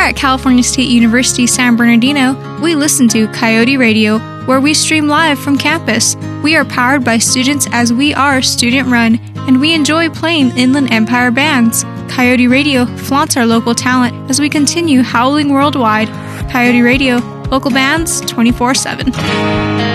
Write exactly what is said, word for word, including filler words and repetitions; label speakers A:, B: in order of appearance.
A: at California State University San Bernardino, we listen to Coyote Radio, where we stream live from campus. We are powered by students as we are student-run, and we enjoy playing Inland Empire bands. Coyote Radio flaunts our local talent as we continue howling worldwide. Coyote Radio, local bands twenty-four seven.